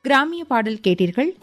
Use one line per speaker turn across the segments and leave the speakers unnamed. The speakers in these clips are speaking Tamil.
கிராமிய பாடல் கேட்டீர்கள்.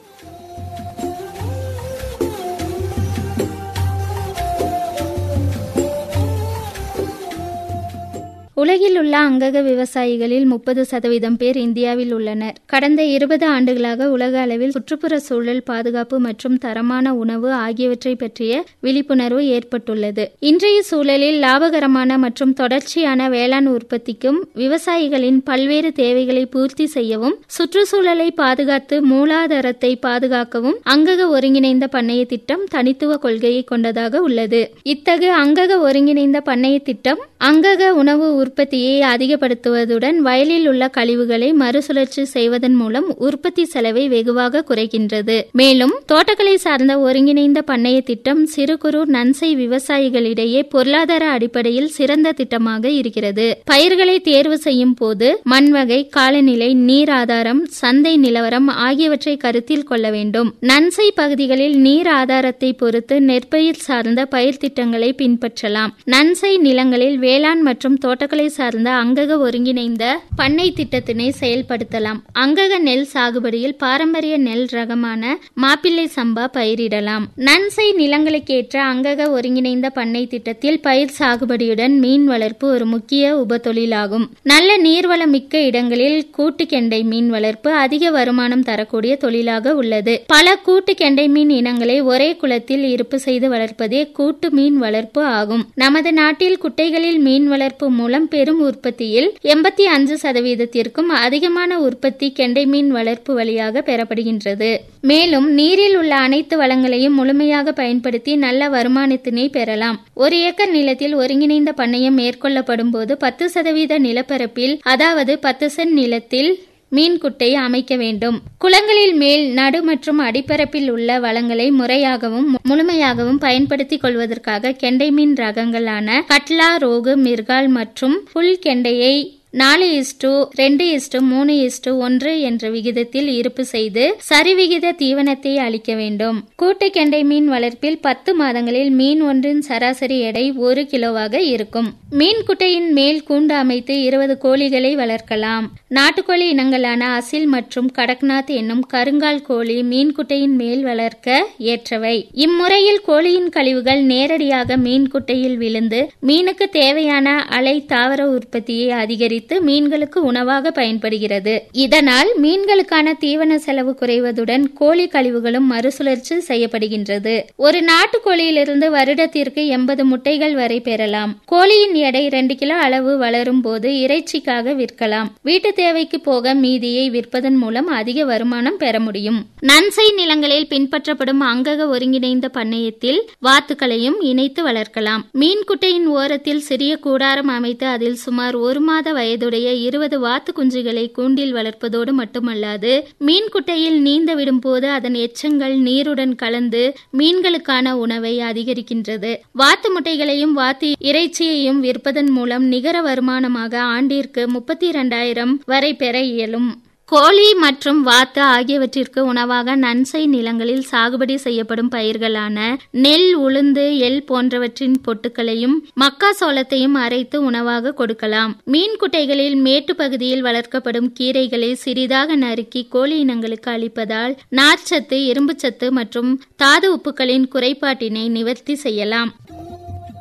உலகில் உள்ள அங்கக விவசாயிகளில் 30% பேர் இந்தியாவில் உள்ளனர். கடந்த 20 ஆண்டுகளாக உலக அளவில் சுற்றுப்புற சூழல் பாதுகாப்பு மற்றும் தரமான உணவு ஆகியவற்றை பற்றிய விழிப்புணர்வு ஏற்பட்டுள்ளது. இன்றைய சூழலில் லாபகரமான மற்றும் தொடர்ச்சியான வேளாண் உற்பத்திக்கும் விவசாயிகளின் பல்வேறு தேவைகளை பூர்த்தி செய்யவும் சுற்றுச்சூழலை பாதுகாத்து மூலாதாரத்தை பாதுகாக்கவும் அங்கக ஒருங்கிணைந்த பண்ணைய திட்டம் தனித்துவ கொள்கையை கொண்டதாக உள்ளது. இத்தகைய அங்கக ஒருங்கிணைந்த பண்ணைய திட்டம் அங்கக உணவு உற்பத்தியை அதிகப்படுத்துவதுடன் வயலில் உள்ள கழிவுகளை மறுசுழற்சி செய்வதன் மூலம் உற்பத்தி செலவை வெகுவாக குறைக்கின்றது. மேலும் தோட்டக்கலை சார்ந்த ஒருங்கிணைந்த பண்ணைய திட்டம் சிறு குறு நன்செய் விவசாயிகளிடையே பொருளாதார அடிப்படையில் சிறந்த திட்டமாக இருக்கிறது. பயிர்களை தேர்வு செய்யும் போது மண் வகை, காலநிலை, நீர் ஆதாரம், சந்தை நிலவரம் ஆகியவற்றை கருத்தில் கொள்ள வேண்டும். நன்செய் பகுதிகளில் நீர் ஆதாரத்தை பொறுத்து நெற்பயிர் சார்ந்த பயிர் திட்டங்களை பின்பற்றலாம். நன்செய் நிலங்களில் வேளாண் மற்றும் தோட்டக்கலை சார்ந்த அங்கக ஒருங்கிணைந்த பண்ணை திட்டத்தினை செயல்படுத்தலாம். அங்கக நெல் சாகுபடியில் பாரம்பரிய நெல் ரகமான மாப்பிள்ளை சம்பா பயிரிடலாம். நன்செய் நிலங்களுக்கேற்ற அங்கக ஒருங்கிணைந்த பண்ணை திட்டத்தில் பயிர் சாகுபடியுடன் மீன் வளர்ப்பு ஒரு முக்கிய உபத்தொழிலாகும். நல்ல நீர்வளம் மிக்க இடங்களில் கூட்டு கெண்டை மீன் வளர்ப்பு அதிக வருமானம் தரக்கூடிய தொழிலாக உள்ளது. பல கூட்டு கெண்டை மீன் இனங்களை ஒரே குளத்தில் இருப்பு செய்து வளர்ப்பதே கூட்டு மீன் வளர்ப்பு ஆகும். நமது நாட்டில் குட்டைகளில் மீன் வளர்ப்பு மூலம் பெரும் உற்பத்தியில் 85% அதிகமான உற்பத்தி கெண்டை மீன் வளர்ப்பு வழியாக பெறப்படுகின்றது. மேலும் நீரில் உள்ள அனைத்து வளங்களையும் முழுமையாக பயன்படுத்தி நல்ல வருமானத்தினை பெறலாம். 1 ஏக்கர் நிலத்தில் ஒருங்கிணைந்த பண்ணையம் மேற்கொள்ளப்படும் போது 10% நிலப்பரப்பில், அதாவது 10 சென்ட் நிலத்தில் மீன் குட்டை அமைக்க வேண்டும். குளங்களில் மேல், நடு மற்றும் அடிப்பரப்பில் உள்ள வளங்களை முறையாகவும் முழுமையாகவும் பயன்படுத்திக் கொள்வதற்காக கெண்டை மீன் ரகங்களான கட்லா, ரோகு, மிர்கால் மற்றும் புல் கெண்டையை 4:2:3:1 என்ற விகிதத்தில் இருப்பு செய்து சரிவிகித தீவனத்தை அளிக்க வேண்டும். கூட்டு கெண்டை மீன் வளர்ப்பில் 10 மாதங்களில் மீன் ஒன்றின் சராசரி எடை 1 கிலோவாக இருக்கும். மீன் குட்டையின் மேல் கூண்டு அமைத்து 20 கோழிகளை வளர்க்கலாம். நாட்டுக்கோழி இனங்களான அசில் மற்றும் கடக்நாத் என்னும் கருங்கால் கோழி மீன் குட்டையின் மேல் வளர்க்க ஏற்றவை. இம்முறையில் கோழியின் கழிவுகள் நேரடியாக மீன் குட்டையில் விழுந்து மீனுக்கு தேவையான அலை தாவர உற்பத்தியை அதிகரித்து மீன்களுக்கு உணவாக பயன்படுகிறது. இதனால் மீன்களுக்கான தீவன செலவு குறைவதுடன் கோழி கழிவுகளும் மறுசுழற்சி செய்யப்படுகின்றது. ஒரு நாட்டுக்கோழியிலிருந்து வருடத்திற்கு 80 முட்டைகள் வரை பெறலாம். கோழியின் எடை 2 கிலோ அளவு வளரும் போது இறைச்சிக்காக விற்கலாம். வீட்டு தேவைக்கு போக மீதியை விற்பதன் மூலம் அதிக வருமானம் பெற முடியும். நன்செய் நிலங்களில் பின்பற்றப்படும் அங்கக ஒருங்கிணைந்த பண்ணையத்தில் வாத்துக்களையும் இணைத்து வளர்க்கலாம். மீன் குட்டையின் ஓரத்தில் சிறிய கூடாரம் அமைத்து அதில் சுமார் 1 மாத வயதுடைய 20 வாத்து குஞ்சுகளை கூண்டில் வளர்ப்பதோடு மட்டுமல்லாது மீன் குட்டையில் நீந்த விடும் போது அதன் எச்சங்கள் நீருடன் கலந்து மீன்களுக்கான உணவை அதிகரிக்கின்றது. வாத்து முட்டைகளையும் வாத்து இறைச்சியையும் விற்பதன் மூலம் நிகர வருமானமாக ஆண்டிற்கு 32,000 வரை பெற இயலும். கோழி மற்றும் வாத்து ஆகியவற்றிற்கு உணவாக நன்செய் நிலங்களில் சாகுபடி செய்யப்படும் பயிர்களான நெல், உளுந்து, எள் போன்றவற்றின் பொட்டுக்களையும் மக்காசோளத்தையும் அரைத்து உணவாக கொடுக்கலாம். மீன் குட்டைகளில் மேட்டு பகுதியில் வளர்க்கப்படும் கீரைகளை சிறிதாக நறுக்கி கோழி இனங்களுக்கு அளிப்பதால் நார்ச்சத்து, இரும்புச்சத்து மற்றும் தாது உப்புகளின் குறைபாட்டினை நிவர்த்தி செய்யலாம்.